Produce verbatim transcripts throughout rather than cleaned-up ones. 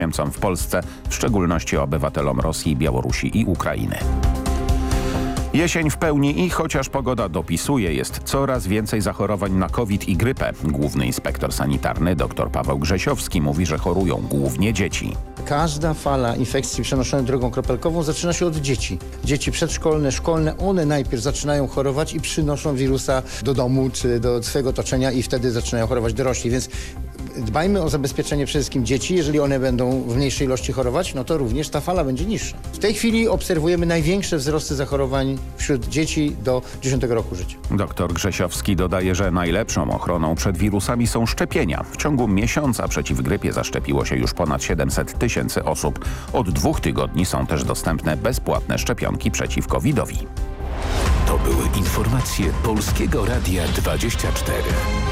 Niemcom w Polsce, w szczególności obywatelom Rosji, Białorusi i Ukrainy. Jesień w pełni i chociaż pogoda dopisuje, jest coraz więcej zachorowań na COVID i grypę. Główny inspektor sanitarny dr Paweł Grzesiowski mówi, że chorują głównie dzieci. Każda fala infekcji przenoszonej drogą kropelkową zaczyna się od dzieci. Dzieci przedszkolne, szkolne, one najpierw zaczynają chorować i przynoszą wirusa do domu czy do swojego otoczenia i wtedy zaczynają chorować dorośli, więc dbajmy o zabezpieczenie przede wszystkim dzieci. Jeżeli one będą w mniejszej ilości chorować, no to również ta fala będzie niższa. W tej chwili obserwujemy największe wzrosty zachorowań wśród dzieci do dziesiątego roku życia. Dr Grzesiowski dodaje, że najlepszą ochroną przed wirusami są szczepienia. W ciągu miesiąca przeciw grypie zaszczepiło się już ponad siedemset tysięcy osób. Od dwóch tygodni są też dostępne bezpłatne szczepionki przeciw covidowi. To były informacje Polskiego Radia dwadzieścia cztery.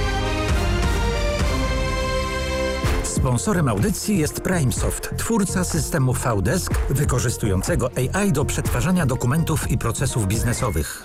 Sponsorem audycji jest PrimeSoft, twórca systemu V-Desk wykorzystującego A I do przetwarzania dokumentów i procesów biznesowych.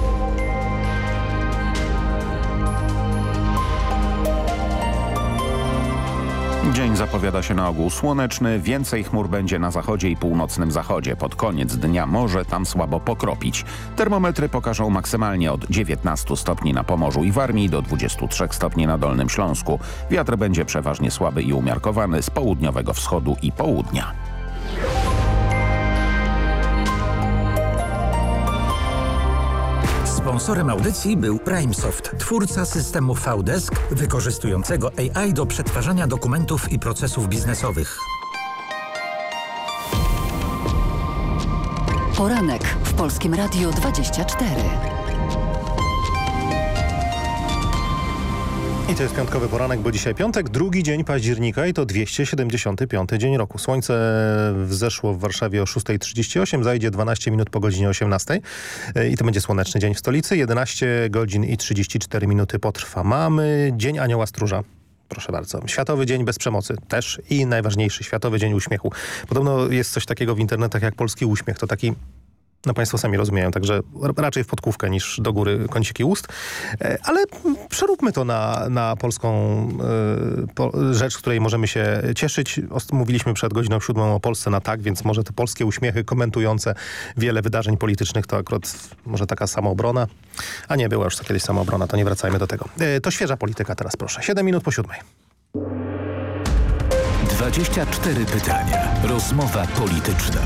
Dzień zapowiada się na ogół słoneczny, więcej chmur będzie na zachodzie i północnym zachodzie. Pod koniec dnia może tam słabo pokropić. Termometry pokażą maksymalnie od dziewiętnastu stopni na Pomorzu i Warmii do dwudziestu trzech stopni na Dolnym Śląsku. Wiatr będzie przeważnie słaby i umiarkowany z południowego wschodu i południa. Sponsorem audycji był PrimeSoft, twórca systemu V-Desk wykorzystującego A I do przetwarzania dokumentów i procesów biznesowych. Poranek w Polskim Radiu dwadzieścia cztery. I to jest piątkowy poranek, bo dzisiaj piątek, drugi dzień października i to dwieście siedemdziesiąty piąty dzień roku. Słońce wzeszło w Warszawie o szósta trzydzieści osiem, zajdzie dwanaście minut po godzinie osiemnastej i to będzie słoneczny dzień w stolicy. jedenaście godzin i trzydzieści cztery minuty potrwa. Mamy Dzień Anioła Stróża. Proszę bardzo. Światowy Dzień Bez Przemocy też i najważniejszy Światowy Dzień Uśmiechu. Podobno jest coś takiego w internetach jak polski uśmiech. To taki... No państwo sami rozumieją, także raczej w podkówkę niż do góry kąciki ust. Ale przeróbmy to na, na polską y, po, rzecz, z której możemy się cieszyć. Mówiliśmy przed godziną siódmą o Polsce na tak, więc może te polskie uśmiechy komentujące wiele wydarzeń politycznych to akurat może taka samoobrona. A nie, była już to kiedyś samoobrona, to nie wracajmy do tego. Y, to świeża polityka teraz, proszę. siedem minut po siódmej. dwadzieścia cztery pytania. Rozmowa polityczna.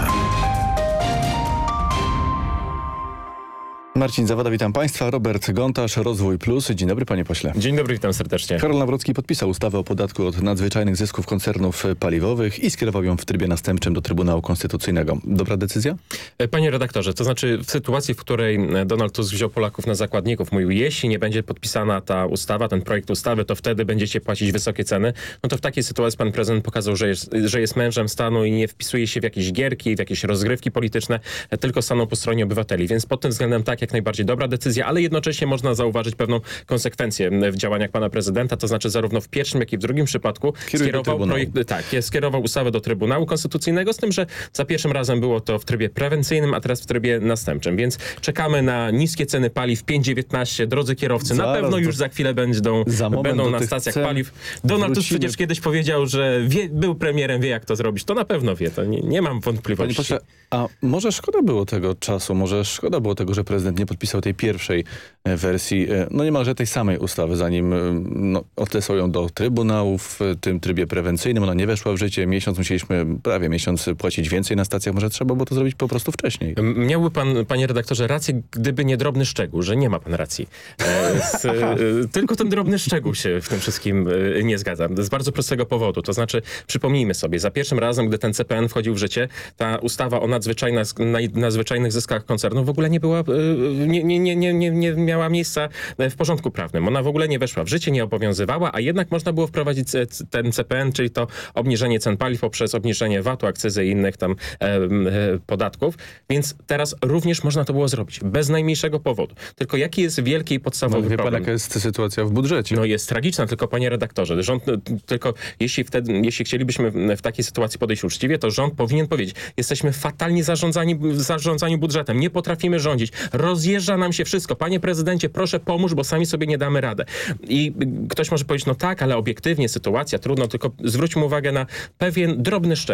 Marcin Zawada, witam Państwa. Robert Gontarz, Rozwój Plus. Dzień dobry, panie pośle. Dzień dobry, witam serdecznie. Karol Nawrocki podpisał ustawę o podatku od nadzwyczajnych zysków koncernów paliwowych i skierował ją w trybie następczym do Trybunału Konstytucyjnego. Dobra decyzja? Panie redaktorze, to znaczy w sytuacji, w której Donald Tusk wziął Polaków na zakładników, mówił, jeśli nie będzie podpisana ta ustawa, ten projekt ustawy, to wtedy będziecie płacić wysokie ceny. No to w takiej sytuacji pan prezydent pokazał, że jest, że jest mężem stanu i nie wpisuje się w jakieś gierki, w jakieś rozgrywki polityczne, tylko stanął po stronie obywateli. Więc pod tym względem tak, jak najbardziej dobra decyzja, ale jednocześnie można zauważyć pewną konsekwencję w działaniach pana prezydenta, to znaczy zarówno w pierwszym, jak i w drugim przypadku Kieruj skierował projekt, tak, skierował ustawę do Trybunału Konstytucyjnego, z tym, że za pierwszym razem było to w trybie prewencyjnym, a teraz w trybie następczym. Więc czekamy na niskie ceny paliw pięć dziewiętnaście. Drodzy kierowcy, Zaraz na pewno już za chwilę będą, za będą na stacjach paliw. Donald Tusk przecież kiedyś powiedział, że wie, był premierem, wie jak to zrobić. To na pewno wie, to nie, nie mam wątpliwości. Panie pośle, a może szkoda było tego czasu, może szkoda było tego, że prezydent nie podpisał tej pierwszej wersji, no niemalże tej samej ustawy, zanim no, odesłał ją do Trybunału w tym trybie prewencyjnym. Ona nie weszła w życie. Miesiąc musieliśmy, prawie miesiąc płacić więcej na stacjach. Może trzeba było to zrobić po prostu wcześniej. Miałby pan, panie redaktorze, rację, gdyby nie drobny szczegół, że nie ma pan racji. E, z, e, tylko ten drobny szczegół się w tym wszystkim e, nie zgadza. Z bardzo prostego powodu. To znaczy, przypomnijmy sobie, za pierwszym razem, gdy ten C P N wchodził w życie, ta ustawa o nadzwyczajnych, nadzwyczajnych zyskach koncernów w ogóle nie była, e, nie, nie, nie, nie, nie, nie miała miejsca w porządku prawnym. Ona w ogóle nie weszła w życie, nie obowiązywała, a jednak można było wprowadzić ten C P N, czyli to obniżenie cen paliw poprzez obniżenie V A T-u, akcyzy i innych tam e, e, podatków. Więc teraz również można to było zrobić. Bez najmniejszego powodu. Tylko jaki jest wielki i podstawowy no, wie problem? pan, jaka jest sytuacja w budżecie? No jest tragiczna, tylko panie redaktorze, rząd, tylko jeśli wtedy, jeśli chcielibyśmy w takiej sytuacji podejść uczciwie, to rząd powinien powiedzieć, jesteśmy fatalnie zarządzani w zarządzaniu budżetem, nie potrafimy rządzić, Roz, rozjeżdża nam się wszystko. Panie prezydencie, proszę pomóż, bo sami sobie nie damy radę. I ktoś może powiedzieć, no tak, ale obiektywnie sytuacja trudno, tylko zwróćmy uwagę na pewien drobny szczegół.